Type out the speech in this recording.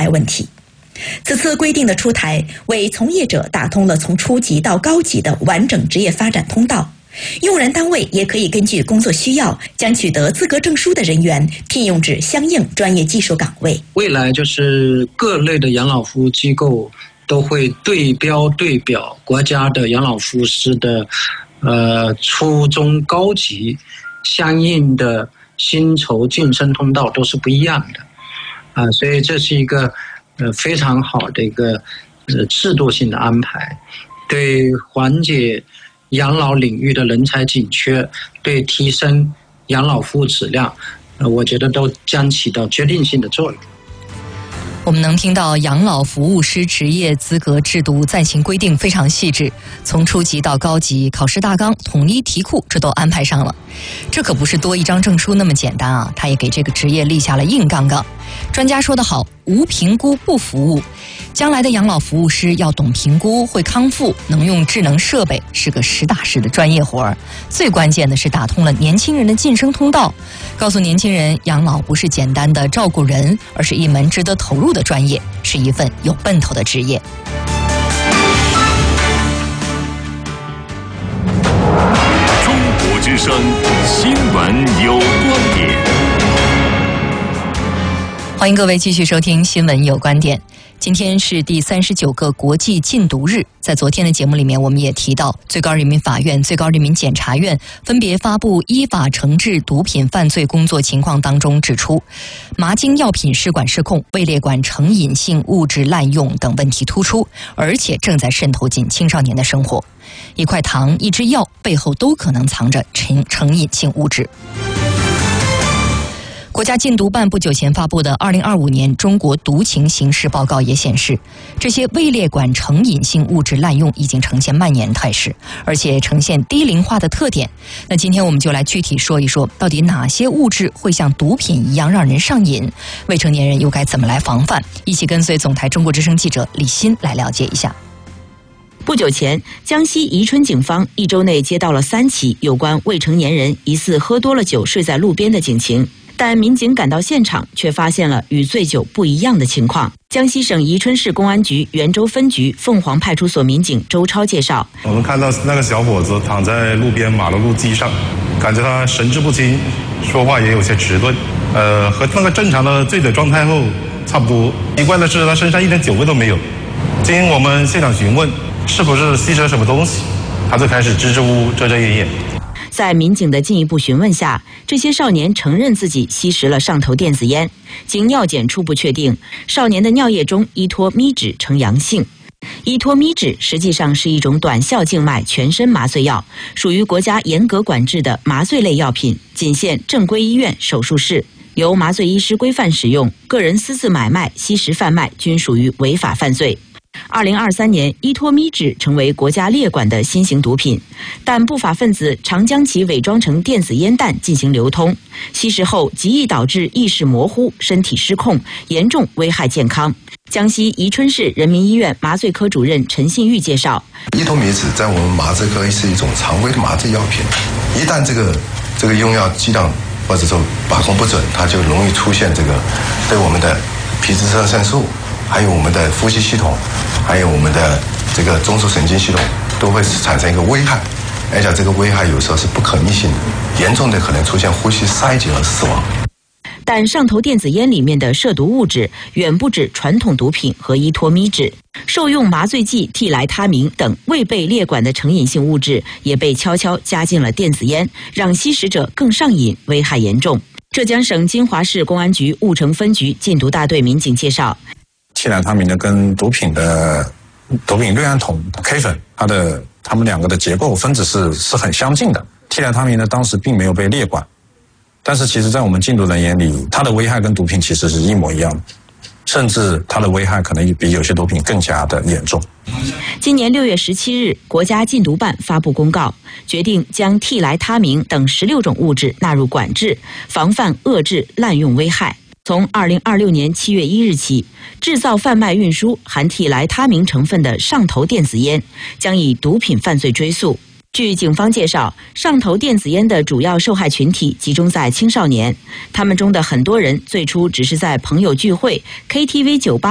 牌问题。此次规定的出台，为从业者打通了从初级到高级的完整职业发展通道。用人单位也可以根据工作需要，将取得资格证书的人员聘用至相应专业技术岗位。 未来就是各类的养老服务机构都会对表国家的养老服务师的初中高级相应的薪酬晋升通道都是不一样的所以这是一个非常好的一个制度性的安排，对缓解养老领域的人才紧缺，对提升养老服务质量我觉得都将起到决定性的作用。 我们能听到养老服务师职业资格制度暂行规定非常细致，从初级到高级，考试大纲、统一题库这都安排上了。这可不是多一张证书那么简单啊，它也给这个职业立下了硬杠杠。专家说得好，无评估不服务。将来的养老服务师要懂评估，会康复，能用智能设备，是个实打实的专业活儿。最关键的是打通了年轻人的晋升通道，告诉年轻人，养老不是简单的照顾人，而是一门值得投入的专业，是一份有奔头的职业。 中国之声新闻有观点。 欢迎各位继续收听新闻有观点。今天是第39个国际禁毒日，在昨天的节目里面我们也提到，最高人民法院、最高人民检察院分别发布依法惩治毒品犯罪工作情况当中指出，麻精药品试管失控、位列管成瘾性物质滥用等问题突出，而且正在渗透进青少年的生活。一块糖、一支药背后都可能藏着成瘾性物质。国家禁毒办不久前发布的2025年中国毒情形势报告也显示，这些位列管成瘾性物质滥用已经呈现蔓延态势，而且呈现低龄化的特点。那今天我们就来具体说一说，到底哪些物质会像毒品一样让人上瘾，未成年人又该怎么来防范？一起跟随总台中国之声记者李欣来了解一下。 不久前，江西宜春警方1周内接到了3起有关未成年人疑似喝多了酒睡在路边的警情。但民警赶到现场，却发现了与醉酒不一样的情况。江西省宜春市公安局袁州分局凤凰派出所民警周超介绍， 我们看到那个小伙子躺在路边马路基上，感觉他神志不清，说话也有些迟钝，和那个正常的醉酒状态后差不多。奇怪的是，他身上一点酒味都没有。经我们现场询问，是不是吸食了什么东西，他就开始支支吾吾、遮遮掩掩。 在民警的进一步询问下，这些少年承认自己吸食了上头电子烟。经尿检初步确定，少年的尿液中依托咪酯呈阳性。依托咪酯实际上是一种短效静脉全身麻醉药，属于国家严格管制的麻醉类药品，仅限正规医院、手术室，由麻醉医师规范使用，个人私自买卖、吸食贩卖均属于违法犯罪。2023年，依托咪酯成为国家列管的新型毒品，但不法分子常将其伪装成电子烟弹进行流通，吸食后极易导致意识模糊、身体失控，严重危害健康。江西宜春市人民医院麻醉科主任陈信玉介绍， 依托咪酯在我们麻醉科是一种常规的麻醉药品，一旦这个用药剂量或者说把控不准，它就容易出现这个对我们的皮质腺素，还有我们的呼吸系统，还有我们的这个中枢神经系统都会产生一个危害，而且这个危害有时候是不可逆性的，严重的可能出现呼吸衰竭而死亡。 但上头电子烟里面的涉毒物质远不止传统毒品和依托咪酯，受用麻醉剂替来他明等未被列管的成瘾性物质也被悄悄加进了电子烟，让吸食者更上瘾，危害严重。浙江省金华市公安局婺城分局禁毒大队民警介绍， 替来他明呢跟毒品氯胺酮 K 粉，它们两个的结构分子是很相近的。替来他明呢当时并没有被列管，但是其实在我们禁毒人眼里，它的危害跟毒品其实是一模一样的，甚至它的危害可能比有些毒品更加的严重。 今年6月17日，国家禁毒办发布公告，决定将替来他明等16种物质纳入管制，防范遏制滥用危害。从2026年7月1日起，制造、贩卖、运输含替来他明成分的上头电子烟将以毒品犯罪追诉。据警方介绍，上头电子烟的主要受害群体集中在青少年，他们中的很多人最初只是在朋友聚会、KTV、酒吧